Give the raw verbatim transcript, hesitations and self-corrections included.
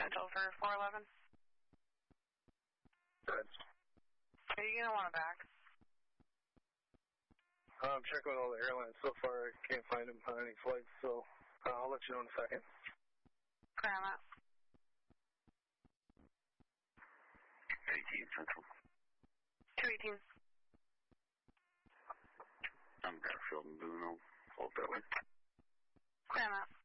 Central for four eleven. Good. Are you going to want it back? Uh, I'm checking with all the airlines. So far, I can't find them on any flights, so uh, I'll let you know in a second. Grandma. eighteen Central. two eighteen. I'm Garfield and Boone. I'll hold that way. Grandma.